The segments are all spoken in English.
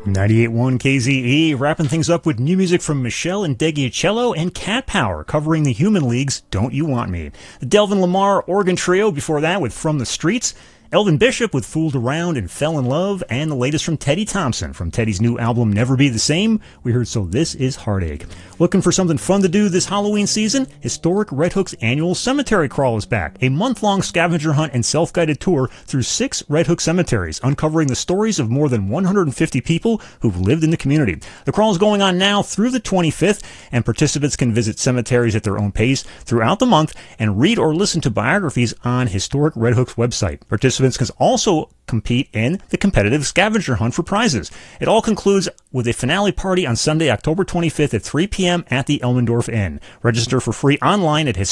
98.1 KZE, wrapping things up with new music from Michelle and Degiacello and Cat Power, covering the Human League's Don't You Want Me. The Delvin Lamar Organ Trio before that with From the Streets. Elvin Bishop with Fooled Around and Fell in Love, and the latest from Teddy Thompson. From Teddy's new album, Never Be the Same, we heard So This Is Heartache. Looking for something fun to do this Halloween season? Historic Red Hook's annual Cemetery Crawl is back. A month-long scavenger hunt and self-guided tour through 6 Red Hook cemeteries, uncovering the stories of more than 150 people who've lived in the community. The crawl is going on now through the 25th, and participants can visit cemeteries at their own pace throughout the month and read or listen to biographies on Historic Red Hook's website. Participants can also compete in the competitive scavenger hunt for prizes. It all concludes with a finale party on Sunday, October 25th at 3 p.m. at the Elmendorf Inn. Register for free online at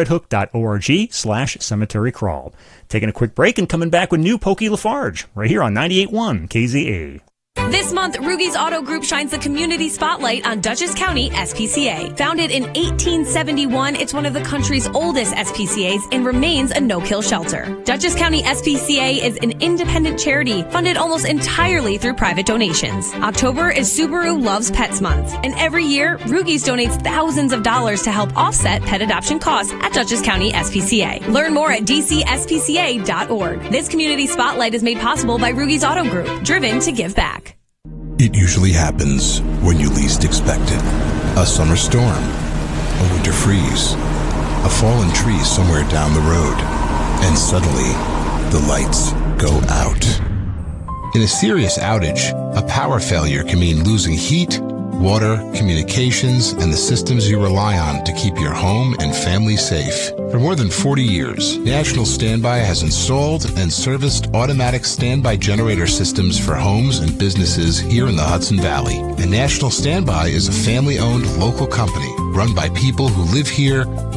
historicredhook.org/cemetery crawl. Taking a quick break and coming back with new Pokey Lafarge right here on 98.1 KZA. This month, Rugi's Auto Group shines the community spotlight on Dutchess County SPCA. Founded in 1871, it's one of the country's oldest SPCAs and remains a no-kill shelter. Dutchess County SPCA is an independent charity funded almost entirely through private donations. October is Subaru Loves Pets Month, and every year, Rugi's donates thousands of dollars to help offset pet adoption costs at Dutchess County SPCA. Learn more at dcspca.org. This community spotlight is made possible by Rugi's Auto Group, driven to give back. It usually happens when you least expect it. A summer storm, a winter freeze, a fallen tree somewhere down the road, and suddenly the lights go out. In a serious outage, a power failure can mean losing heat, water, communications, and the systems you rely on to keep your home and family safe. For more than 40 years, National Standby has installed and serviced automatic standby generator systems for homes and businesses here in the Hudson Valley. And National Standby is a family-owned local company run by people who live here,